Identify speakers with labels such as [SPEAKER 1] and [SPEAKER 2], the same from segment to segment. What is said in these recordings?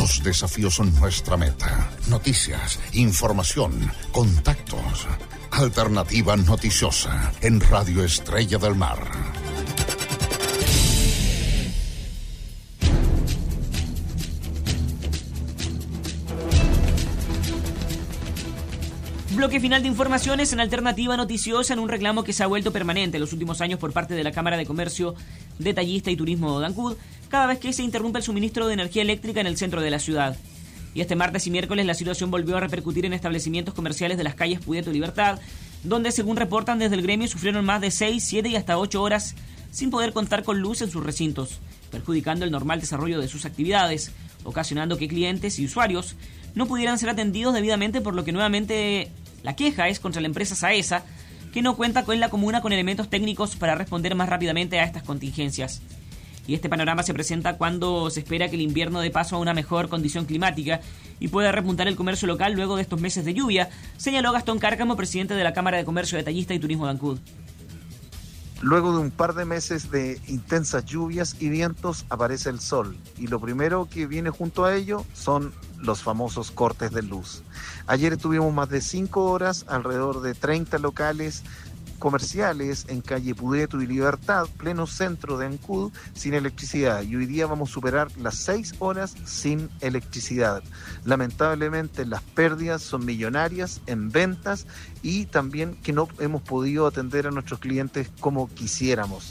[SPEAKER 1] Los desafíos son nuestra meta. Noticias, información, contactos. Alternativa Noticiosa en Radio Estrella del Mar.
[SPEAKER 2] Bloque final de informaciones en Alternativa Noticiosa en un reclamo que se ha vuelto permanente en los últimos años por parte de la Cámara de Comercio, Detallista y Turismo de Ancud, cada vez que se interrumpe el suministro de energía eléctrica en el centro de la ciudad. Y este martes y miércoles la situación volvió a repercutir en establecimientos comerciales de las calles Pudeto y Libertad, donde según reportan desde el gremio sufrieron más de 6, 7 y hasta 8 horas sin poder contar con luz en sus recintos, perjudicando el normal desarrollo de sus actividades, ocasionando que clientes y usuarios no pudieran ser atendidos debidamente, por lo que nuevamente la queja es contra la empresa Saesa, que no cuenta con la comuna con elementos técnicos para responder más rápidamente a estas contingencias. Y este panorama se presenta cuando se espera que el invierno dé paso a una mejor condición climática y pueda repuntar el comercio local luego de estos meses de lluvia, señaló Gastón Cárcamo, presidente de la Cámara de Comercio, Detallista y Turismo de Ancud.
[SPEAKER 3] Luego de un par de meses de intensas lluvias y vientos aparece el sol, y lo primero que viene junto a ello son los famosos cortes de luz. Ayer tuvimos más de 5 horas, alrededor de 30 locales comerciales en calle Pudeto y Libertad, pleno centro de Ancud, sin electricidad, y hoy día vamos a superar las 6 horas sin electricidad. Lamentablemente las pérdidas son millonarias en ventas y también que no hemos podido atender a nuestros clientes como quisiéramos.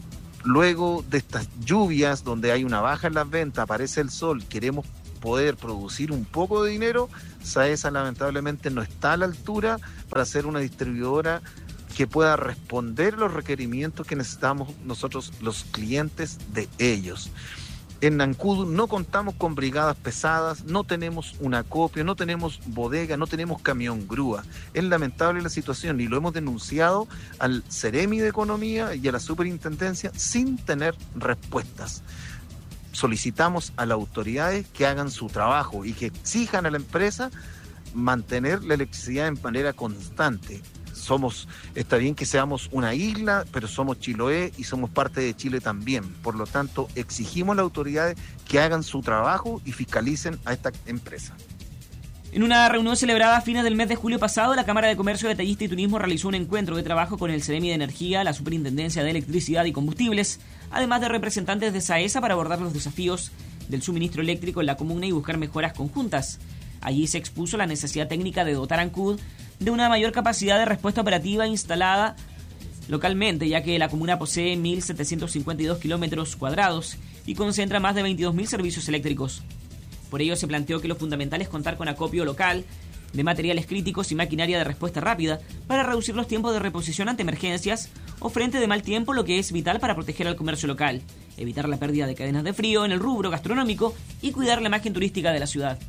[SPEAKER 3] Luego de estas lluvias donde hay una baja en las ventas, aparece el sol, queremos poder producir un poco de dinero, Saesa lamentablemente no está a la altura para ser una distribuidora que pueda responder los requerimientos que necesitamos nosotros los clientes de ellos. En Ancud no contamos con brigadas pesadas, no tenemos un acopio, no tenemos bodega, no tenemos camión grúa. Es lamentable la situación y lo hemos denunciado al Ceremi de Economía y a la Superintendencia sin tener respuestas. Solicitamos a las autoridades que hagan su trabajo y que exijan a la empresa mantener la electricidad en manera constante. Está bien que seamos una isla, pero somos Chiloé y somos parte de Chile también. Por lo tanto, exigimos a las autoridades que hagan su trabajo y fiscalicen a esta empresa.
[SPEAKER 2] En una reunión celebrada a fines del mes de julio pasado, la Cámara de Comercio, Detallista y Turismo realizó un encuentro de trabajo con el Ceremi de Energía, la Superintendencia de Electricidad y Combustibles, además de representantes de Saesa, para abordar los desafíos del suministro eléctrico en la comuna y buscar mejoras conjuntas. Allí se expuso la necesidad técnica de dotar a Ancud de una mayor capacidad de respuesta operativa instalada localmente, ya que la comuna posee 1.752 kilómetros cuadrados y concentra más de 22.000 servicios eléctricos. Por ello se planteó que lo fundamental es contar con acopio local de materiales críticos y maquinaria de respuesta rápida para reducir los tiempos de reposición ante emergencias o frente de mal tiempo, lo que es vital para proteger al comercio local, evitar la pérdida de cadenas de frío en el rubro gastronómico y cuidar la imagen turística de la ciudad.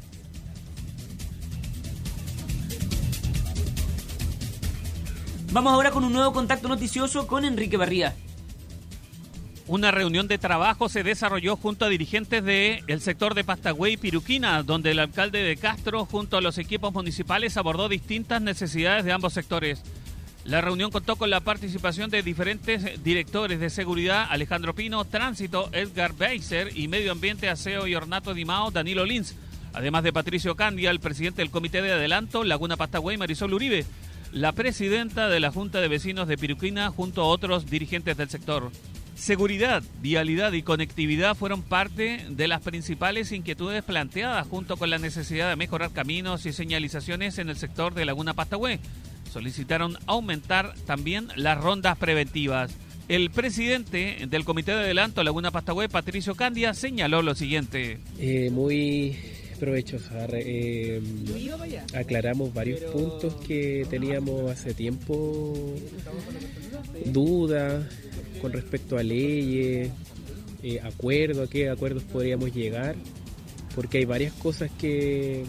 [SPEAKER 2] Vamos ahora con un nuevo contacto noticioso con Enrique Barría.
[SPEAKER 4] Una reunión de trabajo se desarrolló junto a dirigentes del sector de Pastagüe y Piruquina, donde el alcalde de Castro, junto a los equipos municipales, abordó distintas necesidades de ambos sectores. La reunión contó con la participación de diferentes directores de seguridad: Alejandro Pino, Tránsito, Edgar Beiser, y Medio Ambiente, Aseo y Ornato Dimao, Danilo Lins, además de Patricio Candia, el presidente del Comité de Adelanto, Laguna Pastagüe, y Marisol Uribe, la presidenta de la Junta de Vecinos de Piruquina, junto a otros dirigentes del sector. Seguridad, vialidad y conectividad fueron parte de las principales inquietudes planteadas, junto con la necesidad de mejorar caminos y señalizaciones en el sector de Laguna Pastagüe. Solicitaron aumentar también las rondas preventivas. El presidente del Comité de Adelanto Laguna Pastagüe, Patricio Candia, señaló lo siguiente.
[SPEAKER 5] Muy provechoso. Aclaramos varios puntos que teníamos hace tiempo, dudas con respecto a leyes, a qué acuerdos podríamos llegar, porque hay varias cosas que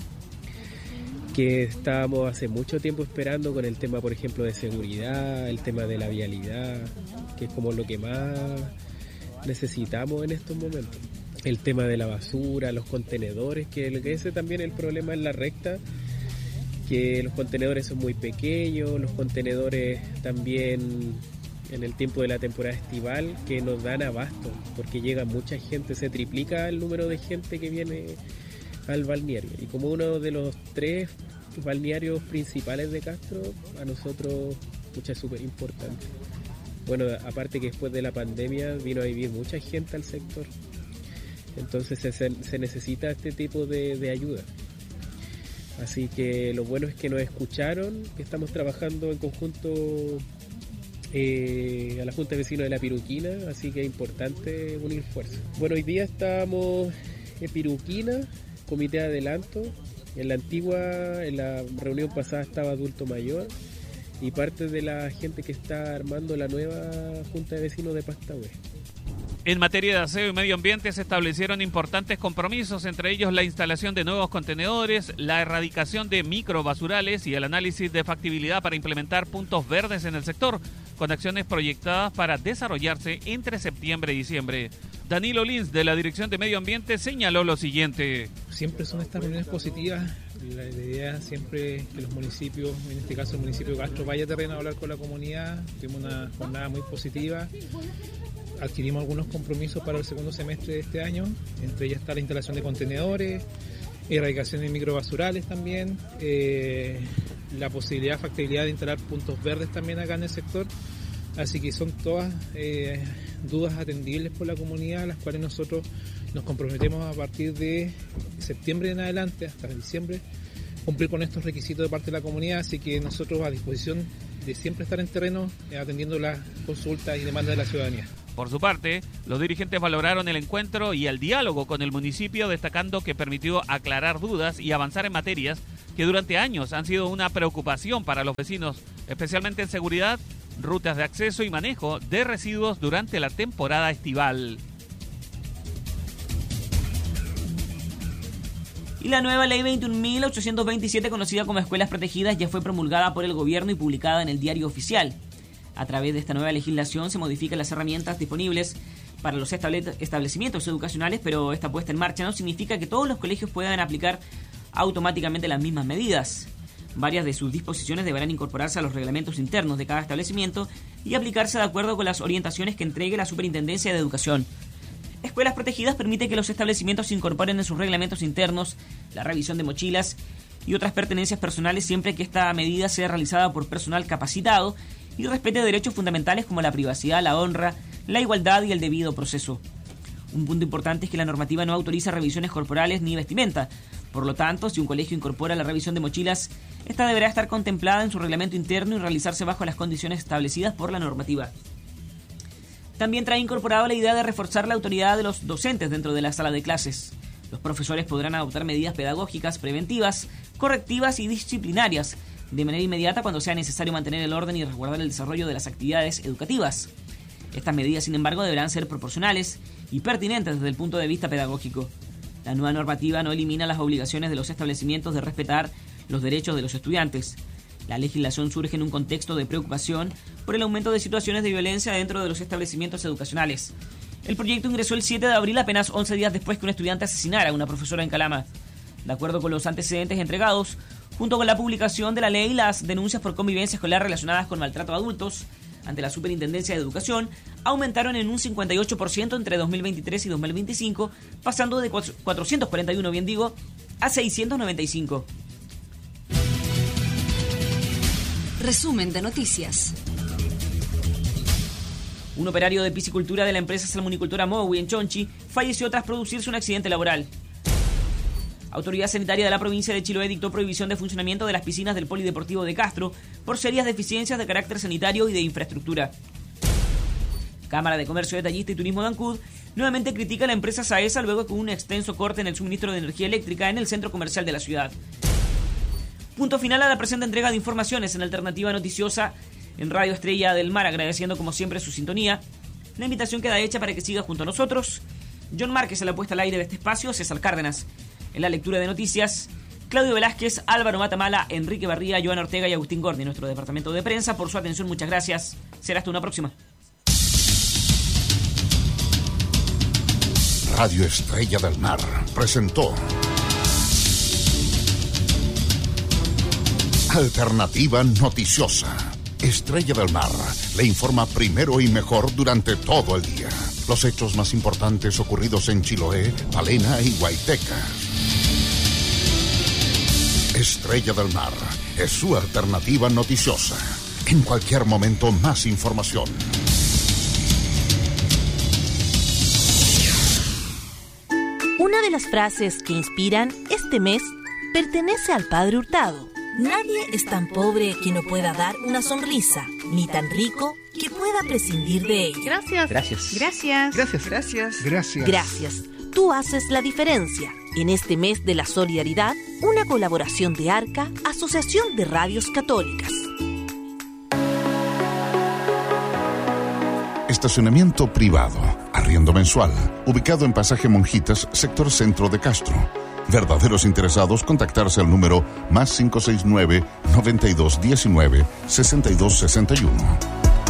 [SPEAKER 5] estábamos hace mucho tiempo esperando, con el tema, por ejemplo, de seguridad, el tema de la vialidad, que es como lo que más necesitamos en estos momentos. El tema de la basura, los contenedores, que ese también es el problema en la recta, que los contenedores son muy pequeños, los contenedores también en el tiempo de la temporada estival que nos dan abasto, porque llega mucha gente, se triplica el número de gente que viene al balneario. Y como uno de los 3 balnearios principales de Castro, a nosotros es súper importante. Bueno, aparte que después de la pandemia vino a vivir mucha gente al sector, entonces se necesita este tipo de ayuda. Así que lo bueno es que nos escucharon, que estamos trabajando en conjunto a la Junta de Vecinos de la Piruquina, así que es importante unir fuerzas. Bueno, hoy día estamos en Piruquina, comité de adelanto. En la reunión pasada estaba adulto mayor y parte de la gente que está armando la nueva Junta de Vecinos de Pastahue.
[SPEAKER 4] En materia de aseo y medio ambiente se establecieron importantes compromisos, entre ellos la instalación de nuevos contenedores, la erradicación de microbasurales y el análisis de factibilidad para implementar puntos verdes en el sector, con acciones proyectadas para desarrollarse entre septiembre y diciembre. Danilo Lins, de la Dirección de Medio Ambiente, señaló lo siguiente.
[SPEAKER 6] Siempre son estas reuniones positivas. La idea siempre es que los municipios, en este caso el municipio de Castro, vaya a terreno a hablar con la comunidad. Tuvimos una jornada muy positiva. Adquirimos algunos compromisos para el segundo semestre de este año. Entre ellas está la instalación de contenedores, erradicación de microbasurales también, la posibilidad, factibilidad de instalar puntos verdes también acá en el sector. Así que son todas dudas atendibles por la comunidad, a las cuales nosotros nos comprometemos a partir de septiembre en adelante, hasta diciembre, cumplir con estos requisitos de parte de la comunidad. Así que nosotros a disposición de siempre estar en terreno, atendiendo las consultas y demandas de la ciudadanía.
[SPEAKER 4] Por su parte, los dirigentes valoraron el encuentro y el diálogo con el municipio, destacando que permitió aclarar dudas y avanzar en materias que durante años han sido una preocupación para los vecinos, especialmente en seguridad, rutas de acceso y manejo de residuos durante la temporada estival.
[SPEAKER 2] Y la nueva ley 21.827, conocida como Escuelas Protegidas, ya fue promulgada por el gobierno y publicada en el Diario Oficial. A través de esta nueva legislación se modifican las herramientas disponibles para los establecimientos educacionales, pero esta puesta en marcha no significa que todos los colegios puedan aplicar automáticamente las mismas medidas. Varias de sus disposiciones deberán incorporarse a los reglamentos internos de cada establecimiento y aplicarse de acuerdo con las orientaciones que entregue la Superintendencia de Educación. Escuelas Protegidas permite que los establecimientos incorporen en sus reglamentos internos la revisión de mochilas y otras pertenencias personales, siempre que esta medida sea realizada por personal capacitado y respete derechos fundamentales como la privacidad, la honra, la igualdad y el debido proceso. Un punto importante es que la normativa no autoriza revisiones corporales ni vestimenta. Por lo tanto, si un colegio incorpora la revisión de mochilas, esta deberá estar contemplada en su reglamento interno y realizarse bajo las condiciones establecidas por la normativa. También trae incorporado la idea de reforzar la autoridad de los docentes dentro de la sala de clases. Los profesores podrán adoptar medidas pedagógicas, preventivas, correctivas y disciplinarias de manera inmediata cuando sea necesario mantener el orden y resguardar el desarrollo de las actividades educativas. Estas medidas, sin embargo, deberán ser proporcionales y pertinentes desde el punto de vista pedagógico. La nueva normativa no elimina las obligaciones de los establecimientos de respetar los derechos de los estudiantes. La legislación surge en un contexto de preocupación por el aumento de situaciones de violencia dentro de los establecimientos educacionales. El proyecto ingresó el 7 de abril, apenas 11 días después que un estudiante asesinara a una profesora en Calama. De acuerdo con los antecedentes entregados, junto con la publicación de la ley, las denuncias por convivencia escolar relacionadas con maltrato a adultos ante la Superintendencia de Educación aumentaron en un 58% entre 2023 y 2025, pasando de 441, a 695.
[SPEAKER 7] Resumen de noticias.
[SPEAKER 2] Un operario de piscicultura de la empresa salmonicultora Mowi en Chonchi falleció tras producirse un accidente laboral. Autoridad Sanitaria de la provincia de Chiloé dictó prohibición de funcionamiento de las piscinas del Polideportivo de Castro por serias deficiencias de carácter sanitario y de infraestructura. Cámara de Comercio, Detallista y Turismo de Ancud nuevamente critica a la empresa Saesa luego que hubo un extenso corte en el suministro de energía eléctrica en el centro comercial de la ciudad. Punto final a la presente entrega de informaciones en Alternativa Noticiosa en Radio Estrella del Mar, agradeciendo como siempre su sintonía. La invitación queda hecha para que siga junto a nosotros. John Márquez en la puesta al aire de este espacio, César Cárdenas en la lectura de noticias, Claudio Velázquez, Álvaro Matamala, Enrique Barría, Joana Ortega y Agustín Gordi, nuestro departamento de prensa. Por su atención, muchas gracias. Será hasta una próxima.
[SPEAKER 1] Radio Estrella del Mar presentó Alternativa Noticiosa. Estrella del Mar le informa primero y mejor durante todo el día. Los hechos más importantes ocurridos en Chiloé, Palena y Guaiteca. Estrella del Mar es su alternativa noticiosa. En cualquier momento, más información.
[SPEAKER 8] Una de las frases que inspiran este mes pertenece al Padre Hurtado. Nadie es tan pobre que no pueda dar una sonrisa, ni tan rico que pueda prescindir de ella.
[SPEAKER 9] Gracias.
[SPEAKER 10] Gracias.
[SPEAKER 9] Gracias.
[SPEAKER 10] Gracias.
[SPEAKER 9] Gracias.
[SPEAKER 10] Gracias.
[SPEAKER 8] Gracias. Tú haces la diferencia. En este mes de la solidaridad, una colaboración de ARCA, Asociación de Radios Católicas.
[SPEAKER 1] Estacionamiento privado, arriendo mensual, ubicado en Pasaje Monjitas, sector centro de Castro. Verdaderos interesados, contactarse al número +569 9219 6261.